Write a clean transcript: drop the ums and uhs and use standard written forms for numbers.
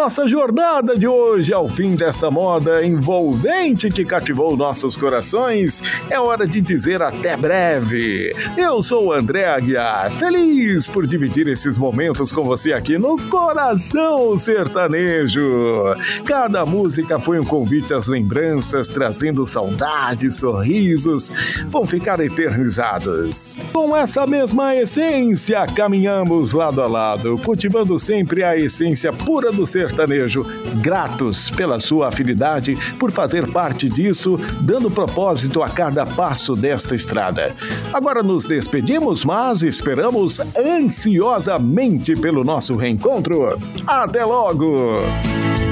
nossa jornada de hoje ao fim desta moda envolvente que cativou nossos corações, é hora de dizer até breve. Eu sou o André Aguiar, feliz por dividir esses momentos com você aqui no Coração Sertanejo. Cada música foi um convite às lembranças, trazendo saudades, sorrisos, vão ficar eternizados. Com essa mesma essência, caminhamos lado a lado, cultivando sempre a essência pura do sertanejo, gratos pela sua afinidade, por fazer parte disso, dando propósito a cada passo desta estrada. Agora nos despedimos, mas esperamos ansiosamente pelo nosso reencontro. Até logo!